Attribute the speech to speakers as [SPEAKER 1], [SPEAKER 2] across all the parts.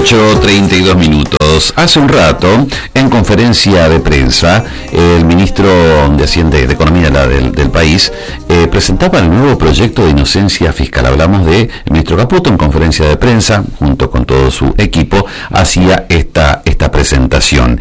[SPEAKER 1] 18:32. Hace un rato, en conferencia de prensa, el ministro de Hacienda y de Economía del país presentaba el nuevo proyecto de inocencia fiscal. Hablamos del ministro Caputo en conferencia de prensa, junto con todo su equipo, hacía esta presentación.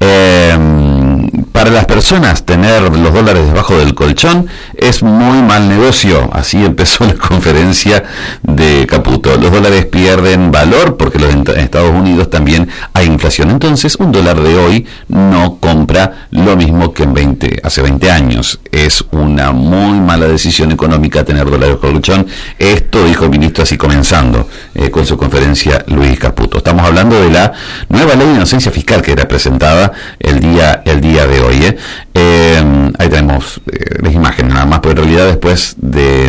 [SPEAKER 1] Para las personas, tener los dólares debajo del colchón es muy mal negocio. Así empezó la conferencia de Caputo. Los dólares pierden valor porque en Estados Unidos también hay inflación. Entonces, un dólar de hoy no compra lo mismo que hace 20 años. Es una muy mala decisión económica tener dólares bajo el colchón. Esto dijo el ministro así comenzando con su conferencia Luis Caputo. Estamos hablando de la nueva ley de inocencia fiscal que era presentada el día de hoy. Ahí tenemos las imágenes nada más, pero en realidad después de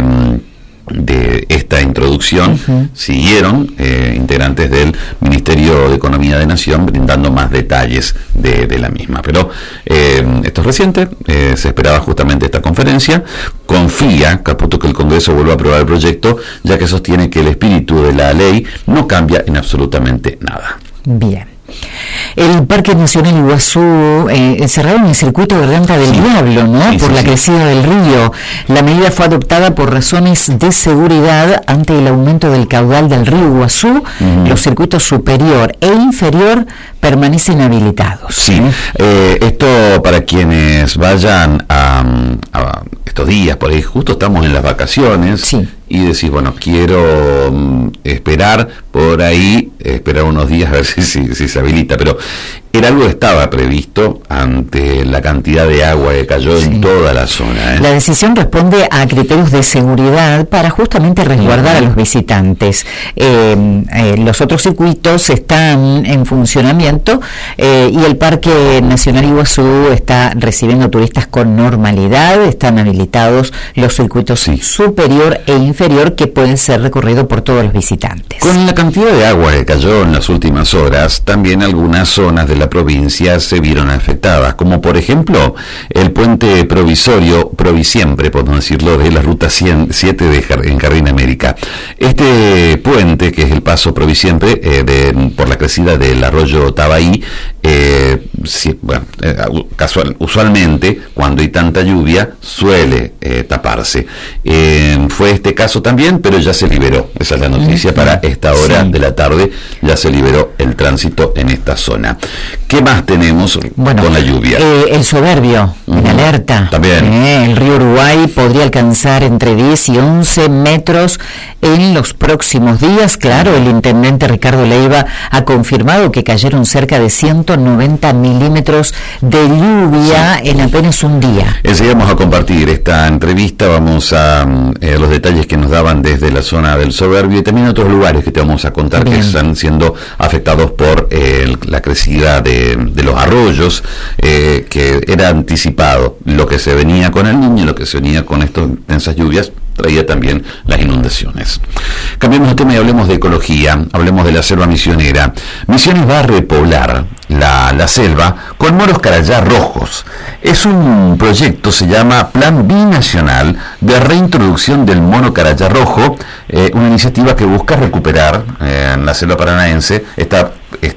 [SPEAKER 1] esta introducción siguieron integrantes del Ministerio de Economía de Nación brindando más detalles de la misma. Pero esto es reciente, se esperaba justamente esta conferencia. Confía Caputo que el Congreso vuelva a aprobar el proyecto, ya que sostiene que el espíritu de la ley no cambia en absolutamente nada.
[SPEAKER 2] Bien. El Parque Nacional Iguazú encerrado en el circuito Garganta del Diablo, ¿no? Por la crecida del río. La medida fue adoptada por razones de seguridad ante el aumento del caudal del río Iguazú. Los circuitos superior e inferior permanecen habilitados.
[SPEAKER 1] Sí, esto para quienes vayan a estos días, por ahí justo estamos en las vacaciones.
[SPEAKER 2] Sí.
[SPEAKER 1] Y decís, bueno, quiero esperar por ahí, esperar unos días a ver si se habilita, pero era algo que estaba previsto ante la cantidad de agua que cayó en toda la zona.
[SPEAKER 2] La decisión responde a criterios de seguridad para justamente resguardar a los visitantes. Los otros circuitos están en funcionamiento y el Parque Nacional Iguazú está recibiendo turistas con normalidad. Están habilitados los circuitos superior e inferior que pueden ser recorridos por todos los visitantes.
[SPEAKER 1] Con la cantidad de agua que cayó en las últimas horas, también algunas zonas de la provincia se vieron afectadas, como por ejemplo el puente provisorio Provisiempre, por no decirlo, de la ruta 7 en Jardín América. Este puente, que es el paso Provisiempre por la crecida del arroyo Tabaí, usualmente cuando hay tanta lluvia suele taparse. Fue este caso también, pero ya se liberó. Esa es la noticia para esta hora de la tarde, ya se liberó el tránsito en esta zona. ¿Qué más tenemos con la lluvia?
[SPEAKER 2] El Soberbio, en alerta.
[SPEAKER 1] También.
[SPEAKER 2] El río Uruguay podría alcanzar entre 10 y 11 metros en los próximos días. Claro, el intendente Ricardo Leiva ha confirmado que cayeron cerca de 190 milímetros de lluvia en apenas un día.
[SPEAKER 1] Enseguida vamos a compartir esta entrevista, vamos a los detalles que nos daban desde la zona del Soberbio y también otros lugares que te vamos a contar que están siendo afectados por la crecida de los arroyos, que era anticipado lo que se venía con el Niño, lo que se venía con estas intensas lluvias, traía también las inundaciones. Cambiemos de tema y hablemos de ecología, hablemos de la selva misionera. Misiones va a repoblar la selva con monos carayá rojos. Es un proyecto, se llama Plan Binacional de Reintroducción del Mono Carayá Rojo, una iniciativa que busca recuperar en la selva paranaense esta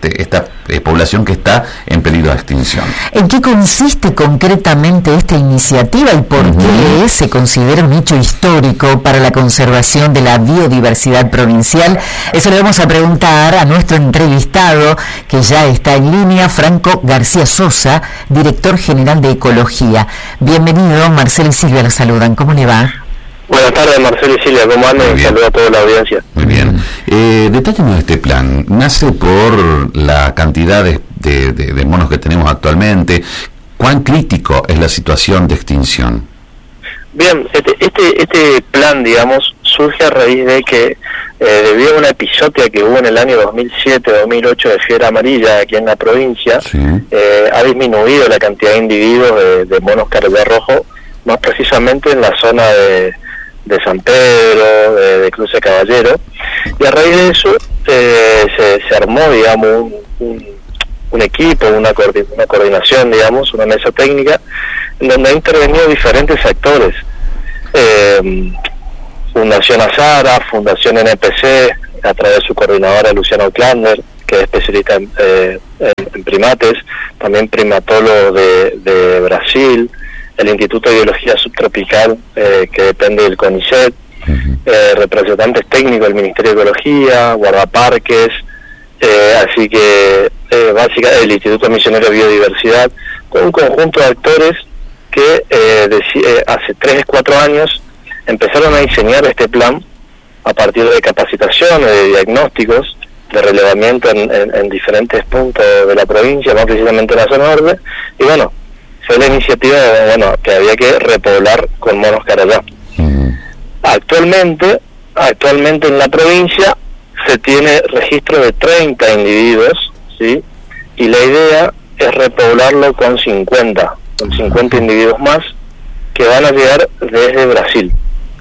[SPEAKER 1] población que está en peligro de extinción.
[SPEAKER 2] ¿En qué consiste concretamente esta iniciativa y por qué se considera un hecho histórico para la conservación de la biodiversidad provincial? Eso le vamos a preguntar a nuestro entrevistado, que ya está en línea, Franco García Sosa, director general de Ecología. Bienvenido, Marcelo y Silvia lo saludan. ¿Cómo le va?
[SPEAKER 3] Buenas tardes, Marcelo y Silvia, ¿cómo andan? Un saludo a toda la audiencia.
[SPEAKER 1] Muy bien. Detállanos este plan. ¿Nace por la cantidad de monos que tenemos actualmente? ¿Cuán crítico es la situación de extinción?
[SPEAKER 3] Bien, este plan, digamos, surge a raíz de que debido a una epizotia que hubo en el año 2007-2008 de fiebre amarilla aquí en la provincia, ha disminuido la cantidad de individuos de monos carayá rojo, más precisamente en la zona de San Pedro, de Cruce Caballero, y a raíz de eso se armó, digamos, un equipo, una coordinación, digamos, una mesa técnica, en donde ha intervenido diferentes actores, Fundación Azara, Fundación NPC, a través de su coordinadora Luciano Klander, que es especialista en primates, también primatólogo de Brasil, el Instituto de Biología Subtropical, que depende del CONICET, representantes técnicos del Ministerio de Ecología, guardaparques, así que básicamente el Instituto Misionero de Biodiversidad, con un conjunto de actores que hace 3-4 años empezaron a diseñar este plan a partir de capacitaciones, de diagnósticos, de relevamiento en diferentes puntos de la provincia, más precisamente en la zona norte, y bueno, fue la iniciativa que había que repoblar con monos carayá. Actualmente en la provincia se tiene registro de 30 individuos, ¿sí? Y la idea es repoblarlo con 50 individuos más que van a llegar desde Brasil.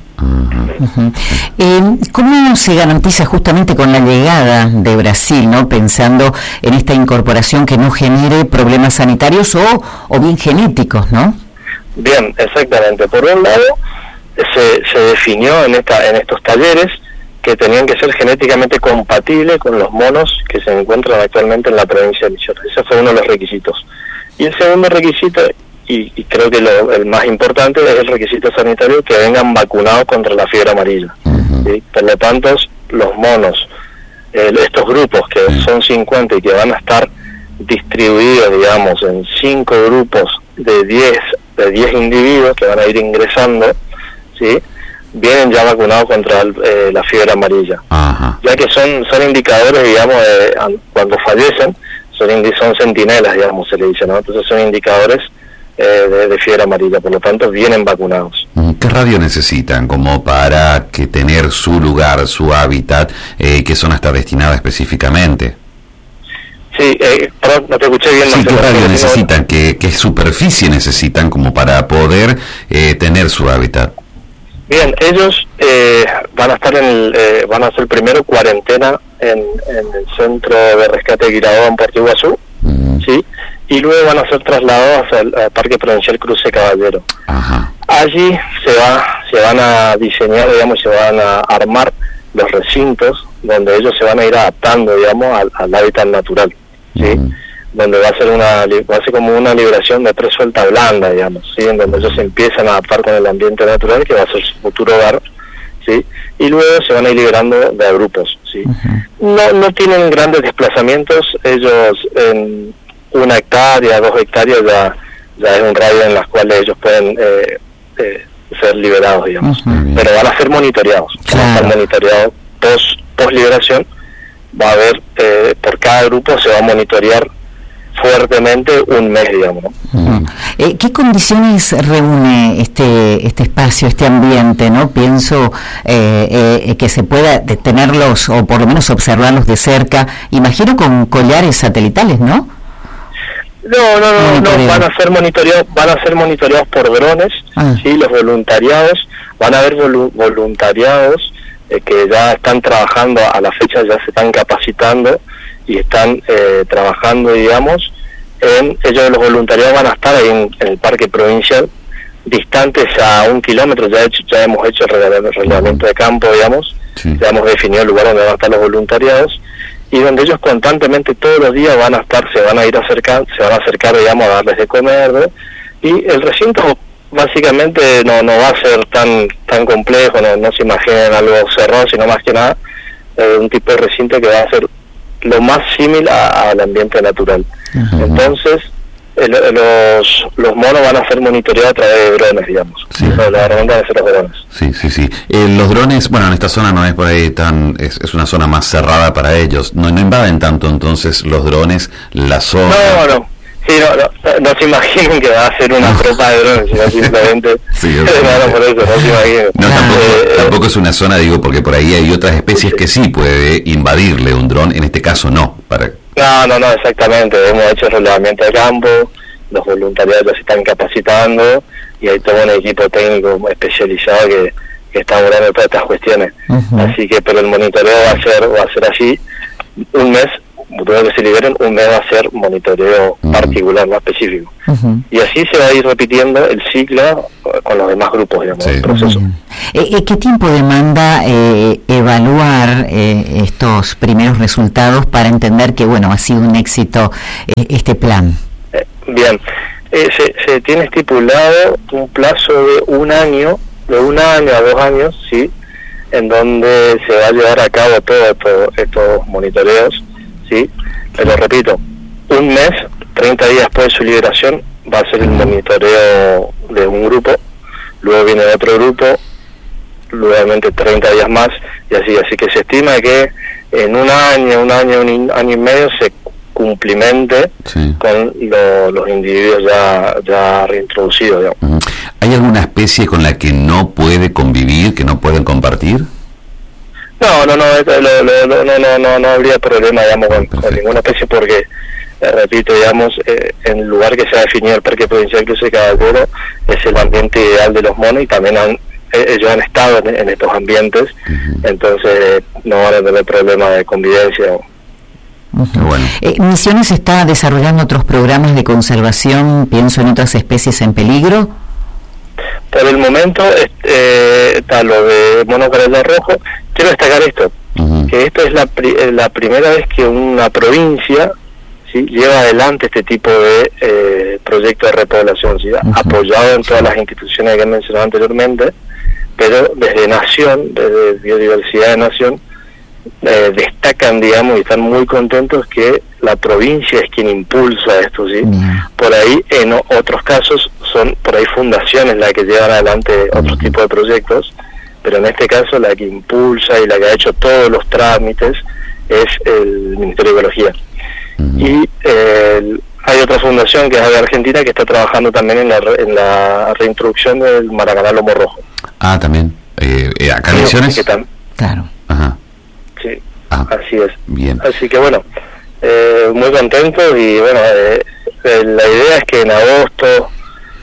[SPEAKER 2] ¿Cómo se garantiza justamente con la llegada de Brasil, ¿no? Pensando en esta incorporación que no genere problemas sanitarios o bien genéticos, ¿no?
[SPEAKER 3] Bien, exactamente. Por un lado, se definió en estos talleres que tenían que ser genéticamente compatibles con los monos que se encuentran actualmente en la provincia de Misiones. Ese fue uno de los requisitos. Y el segundo requisito, y creo que el más importante, es el requisito sanitario, que vengan vacunados contra la fiebre amarilla. ¿Sí? Por lo tanto, los monos, estos grupos que son 50 y que van a estar distribuidos, digamos, en 5 grupos de 10 individuos que van a ir ingresando, ¿sí? Vienen ya vacunados contra la fiebre amarilla. Ya que son indicadores, digamos, cuando fallecen, son centinelas, digamos, se le dice, ¿no? Entonces son indicadores de fiebre amarilla, por lo tanto vienen vacunados.
[SPEAKER 1] ¿Qué radio necesitan como para que tener su lugar, su hábitat, qué zona está destinada específicamente?
[SPEAKER 3] Sí, no te escuché bien.
[SPEAKER 1] Sí, ¿qué radio necesitan? ¿Qué superficie necesitan como para poder tener su hábitat?
[SPEAKER 3] Bien, ellos van a estar van a hacer primero cuarentena en el centro de rescate de Guiraboa en Puerto Iguazú, ¿sí? Y luego van a ser trasladados al Parque Provincial Cruce Caballero. Allí se van a diseñar, digamos, se van a armar los recintos donde ellos se van a ir adaptando, digamos, al hábitat natural, ¿sí? Donde va a ser como una liberación de presuelta blanda, digamos, ¿sí? En donde ellos se empiezan a adaptar con el ambiente natural, que va a ser su futuro hogar, ¿sí? Y luego se van a ir liberando de grupos, ¿sí? No tienen grandes desplazamientos, ellos en 1 hectárea, 2 hectáreas ya es un radio en las cuales ellos pueden ser liberados, digamos, pero van a ser monitoreados, van a estar monitoreados post liberación. Va a haber, por cada grupo se va a monitorear fuertemente 1 mes, digamos, ¿no?
[SPEAKER 2] ¿Qué condiciones reúne este espacio, este ambiente, no? Pienso que se pueda tenerlos o por lo menos observarlos de cerca, imagino con collares satelitales, ¿no?
[SPEAKER 3] No, van a ser monitoreados por drones, sí, los voluntariados, van a haber voluntariados que ya están trabajando a la fecha, ya se están capacitando y están trabajando, digamos, ellos los voluntariados van a estar ahí en el parque provincial, distantes a 1 kilómetro, ya hemos hecho el reglamento de campo, digamos, ya hemos definido el lugar donde van a estar los voluntariados, y donde ellos constantemente todos los días se van a acercar, digamos, a darles de comer, ¿no? Y el recinto básicamente no va a ser tan complejo, no se imaginen algo cerrado, sino más que nada un tipo de recinto que va a ser lo más similar al ambiente natural. Entonces los monos van a ser monitoreados a través de drones, digamos. La herramienta van a ser los drones.
[SPEAKER 1] Sí. Los drones, bueno, en esta zona no es por ahí es una zona más cerrada para ellos. No invaden tanto entonces los drones la zona.
[SPEAKER 3] No. Sí, no se imaginen que va a ser una tropa de drones, sino simplemente por eso, no se imaginen.
[SPEAKER 1] Tampoco es una zona, digo, porque por ahí hay otras especies que sí puede invadirle un dron, en este caso no.
[SPEAKER 3] No, exactamente. Hemos hecho el relevamiento de campo, los voluntariados ya se están capacitando y hay todo un equipo técnico especializado que está abordando todas estas cuestiones. Así que, pero el monitoreo va a ser así, 1 mes, luego que se liberen, 1 mes va a cualquier monitoreo particular, no específico. Y así se va a ir repitiendo el ciclo con los demás grupos, digamos, del proceso.
[SPEAKER 2] ¿Qué tiempo demanda evaluar estos primeros resultados para entender que, bueno, ha sido un éxito este plan?
[SPEAKER 3] Bien, se tiene estipulado un plazo de un año a 2 años, ¿sí?, en donde se va a llevar a cabo todos estos monitoreos, ¿sí? Pero repito, un mes, 30 días después de su liberación, va a ser el monitoreo de un grupo, luego viene otro grupo, luego 30 días más, y así que se estima que en un año y medio se cumplimente con los individuos ya reintroducidos, digamos.
[SPEAKER 1] ¿Hay alguna especie con la que no puede convivir, que no pueden compartir?
[SPEAKER 3] No habría problema, digamos, con ninguna especie, porque repito, digamos, en el lugar que se ha definido el Parque Provincial Cruce Caballero es el ambiente ideal de los monos, y también ellos han estado en estos ambientes, entonces no van a tener problema de convivencia, digamos.
[SPEAKER 1] Bueno.
[SPEAKER 2] ¿Misiones está desarrollando otros programas de conservación, pienso en otras especies en peligro?
[SPEAKER 3] Por el momento está lo de mono carayá rojo. Quiero destacar esto, que esta es la primera vez que una provincia, ¿sí?, lleva adelante este tipo de proyecto de repoblación, ¿sí?, apoyado en todas las instituciones que he mencionado anteriormente, pero desde Nación, desde Biodiversidad de Nación, destacan, digamos, y están muy contentos que la provincia es quien impulsa esto, ¿sí? Por ahí, en otros casos, son por ahí fundaciones las que llevan adelante otros tipos de proyectos, pero en este caso la que impulsa y la que ha hecho todos los trámites es el Ministerio de Ecología. Y hay otra fundación que es de Argentina que está trabajando también en la reintroducción del maracaná lomo rojo.
[SPEAKER 1] También. ¿Acá en Misiones?
[SPEAKER 2] Claro.
[SPEAKER 1] Ajá.
[SPEAKER 3] Sí, así es.
[SPEAKER 1] Bien.
[SPEAKER 3] Así que bueno, muy contentos, y bueno, la idea es que en agosto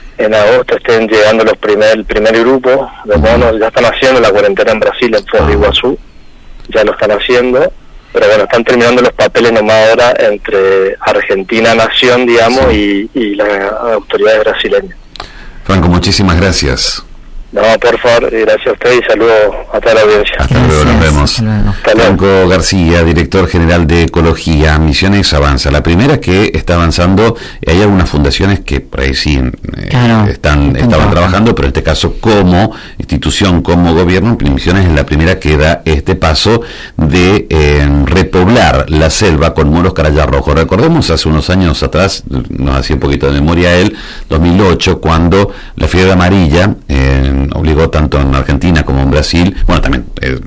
[SPEAKER 3] estén llegando el primer grupo de monos. Ya están haciendo la cuarentena en Brasil, en Foz de Iguazú, ya lo están haciendo, pero bueno, están terminando los papeles nomás ahora entre Argentina Nación, digamos, y las autoridades brasileñas.
[SPEAKER 1] Franco, muchísimas gracias.
[SPEAKER 3] No, por favor, gracias a usted y saludos a toda la audiencia.
[SPEAKER 1] Hasta luego, nos vemos. Franco García, director general de Ecología. Misiones avanza. La primera que está avanzando, hay algunas fundaciones que por ahí sí estaban trabajando, pero en este caso como institución, como gobierno, Misiones es la primera que da este paso de repoblar la selva con monos carayá rojo. Recordemos hace unos años atrás, nos hacía un poquito de memoria él, 2008, cuando la fiebre amarilla obligó tanto en Argentina como en Brasil, bueno, también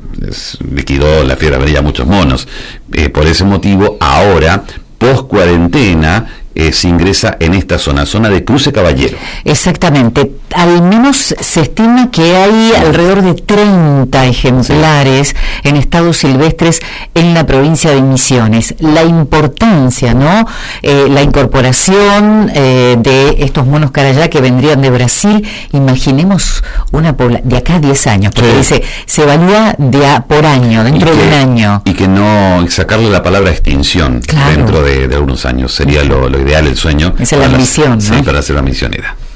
[SPEAKER 1] liquidó la fiebre amarilla a muchos monos. Por ese motivo, ahora, post cuarentena, se ingresa en esta zona de Cruce Caballero.
[SPEAKER 2] Exactamente. Al menos se estima que hay alrededor de 30 ejemplares en estados silvestres en la provincia de Misiones. La importancia, ¿no? La incorporación de estos monos carayá que vendrían de Brasil. Imaginemos una población de acá a 10 años, porque dice, se evalúa por año, dentro de un año.
[SPEAKER 1] Y que no sacarle la palabra extinción dentro de algunos años. Sería lo ideal, el sueño.
[SPEAKER 2] Esa es la ambición, ¿no?
[SPEAKER 1] Sí, para hacer la misionera.